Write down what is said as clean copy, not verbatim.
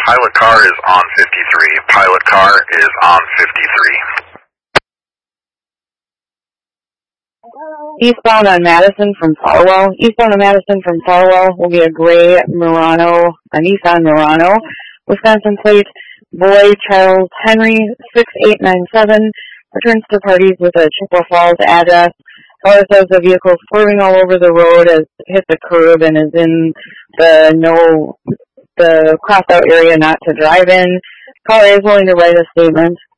Pilot car is on 53. Pilot car is on 53. Eastbound on Madison from Farwell. Eastbound on Madison from Farwell will be a gray Murano, a Nissan Murano, Wisconsin plate. Boy Charles Henry 6897 returns to parties with a Chippewa Falls address. Caller says the vehicle is swerving all over the road, has hit the curb, and is in the crossed out area not to drive in. Caller is willing to write a statement.